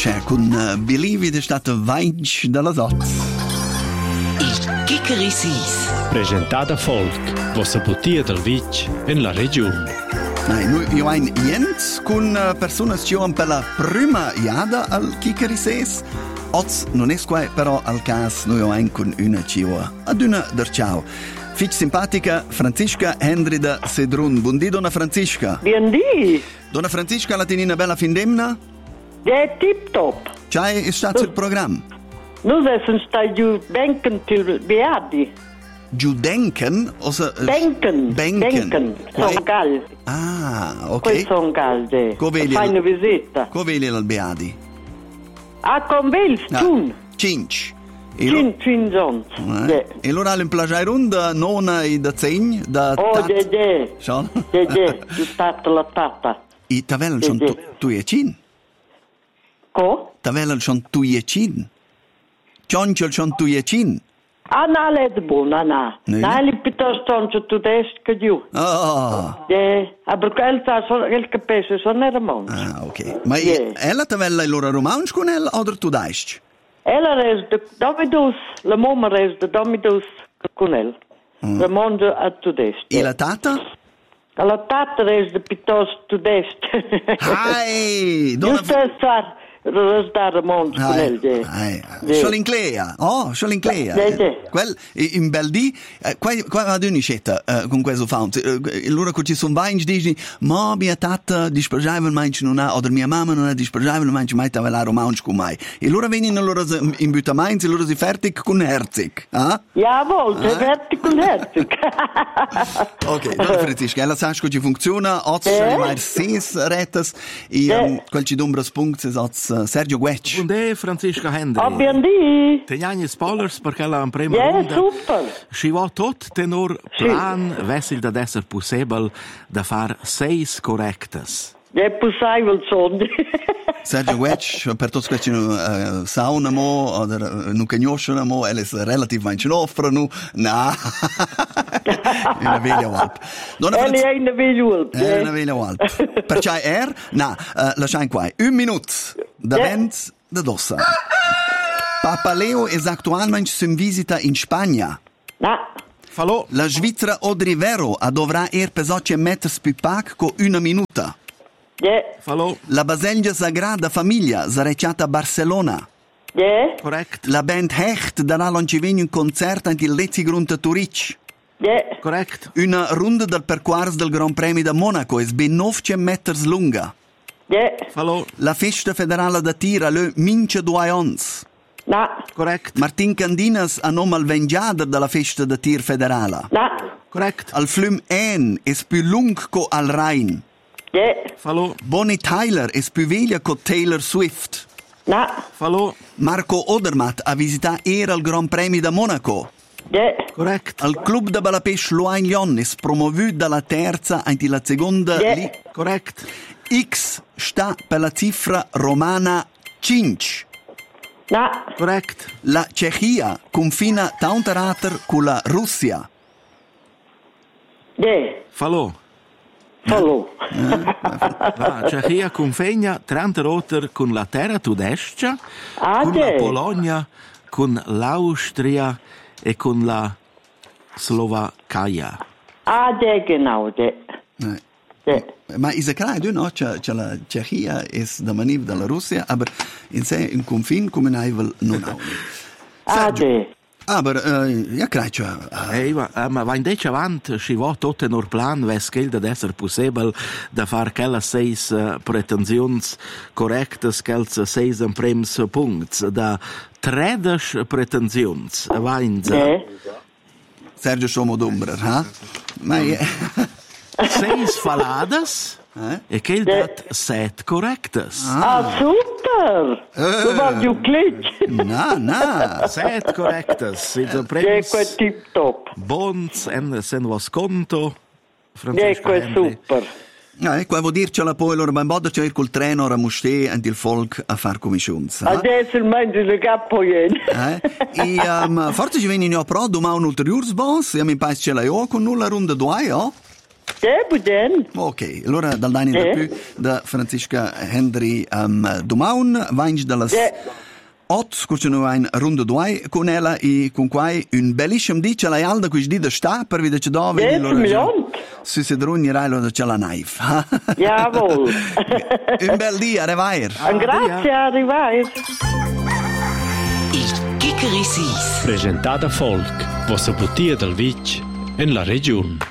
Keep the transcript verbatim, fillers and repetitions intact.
c'è con uh, Believe ed è stato vinc dalla Dot. Il Chickerissis. Presentata Folk, vostra bottiglia del Vic in la regione. Nei, noi io ein Jens con uh, persone che hanno per la prima iada al Chickerissis. Oz non è qua, però al caso noi ein con una ciò ad una der ciao. Fitch simpatica Francisca Hendrida Sedrun. Buondì, donna Francisca. Buondì. Donna Francisca, la tenina bella fin demna? Ja, tip top. C'è è stato il programma? Nu siamo stati giù denken til beati. Giù denken? Osa, Denken. Benken. Denken. Son gal. Ah, ok. Quei son gal, de. Coveli. Fai una visita. Coveli al beadi? Ah, con Vels, tun. Cinci. Cin, cin zons. Eh? E allora l'implagiai runda nona e da zegn da Oh, tat. de, de. Schon? De, de. Tu tata la tata. I tavel schon De, de. tu, tu e cin. Ko? Tavel schon tu e cin. Cionciol schon tu e cin. Ah, na, led buona, na. Nee. Na, li piuttosto toncio tu dest che giù. Oh. De, aber quel ta, quel capese, son era mons. Ah, ok. Ma Yeah. ella tavella allora romansch con el oder tu daist? Ella res de Domidus, la mamma res de Domidus con el. La mondo a tudest. E la tata? La tata res de piuttosto tudest. Hai! Donna Giusto a star res da Ramon con el. de. Hai. De. Sciolinklea. Oh, Sciolinklea. De, de. Quel in bel di, eh, qua qua vado in scetta eh, con questo fount. Eh, allora che ci sono vains dici, ma mia tata dispergiava manch non ha, o mia mamma non ha dispergiava manch mai tavela romansch con mai. E allora vengono allora in butta mainz, allora si fertig con Herzig, ah? Ja, volte, Ah. verti con Herzig. Ok, donna Francisca, ella sa che funziona, oggi Eh? sono mai ses retas, e Eh. um, quel ci dombras punct es oggi Sergio Guetsch. Buondì, Francisca Hendry. Oh, biendi. Teniamo spoilers perché la prima Ja, ronda super. ci va tot tenor Sì. plan vessil da esser possibile da far seis correctas. Ja, possibile son. Sergio Guetsch, per tutti questi uh, sauna mo, o non conoscono mo, elle è relativ manch offrono, na, è una veglia walp. Donna Ellie Francisca, è in de Viljulp. è una veglia walp. Perciò er, na, uh, lasciamo qua, un minuto, da Ja. vent, da dossa. Papa Leo è attualmente in visita in Spagna. Na, Falò, La Svizzera Odrivero dovrà er pesocce mettere più pac con una minuta. ja, falò, La Baselgia Sagrada Famiglia sarà a Barcellona. ja, correct, La band Hecht darà l'oncivegno un concerto anche il Letzigrund a Turic. ja, correct, Una ronda del percorso del Gran Premio da Monaco è ben novecento metri lunga. ja, falò, La festa federale da Tira le mince due ons. na, correct, Martin Candinas a nome al vengiader della festa da Tir federale. na, correct, Al flum En è più lungo co al Rhein. ja, falò, Bonnie Tyler è più veglia co Taylor Swift. na, falò, Marco Odermatt ha visitato era il Gran Premio da Monaco. ja, correct, Al club da Balapesce Loain Lyon è promovuto dalla terza anche la seconda. Yeah. li- correct, X sta per la cifra romana cinque. na, correct, La Cechia confina taunter con la Russia. ja, falò. fallo. La Cechia confegna trenta roter con la terra tudescia, Ah, con ja. la Polonia, con l'Austria e con la Slovacchia. Ah, ja, genau, ja, Eh, ja. Ma è credo, no? C'è, c'è la Cechia è da maniv dalla Russia, ma in sé in confine come naivel non ha. Ah, ja. Aber äh, ja credo. Uh, Ei, ma, eh, ma va invece avanti, si va tutto in plan, ves che il essere possibile da far quelle seis uh, pretensions correctes, quels seis imprems punts, da tredici pretensions, va in Ja. Sergio Somo d'Ombra, ha? Ma è... seis faladas Eh? e che il dat set correctes. Ah, super. Du warst ju klick. Na, na. Set correctes, il Ja, imprems qua tip top. bons en sen was conto. Ja, Francesco qua Henry. super. Ja, e qua vuol dircela poi, allora, ma in modo c'è col treno, ora musté, e il folk a far commissions. Adesso il mangi le cappoien. Eh? E um, forse ci vengono a pro domani un ulteriore boss, e mi pare ce l'hai con nulla ronda due, oh? Eh, budem. Ok, allora dal Dani Eh. da più da Francisca Henry um, Dumaun, vainge dallas Eh. Ot, scurciano ein runde due con ella e con quai un bellissimo di ce l'hai alda qui di da sta per vedere dove Eh, million. si si drogni rai lo ce la knife. Jawohl. Un bel dia, revair. Un grazie, arrivai. Il Kikerisis. Presentata Folk, vostra bottiglia del Vic in la regione.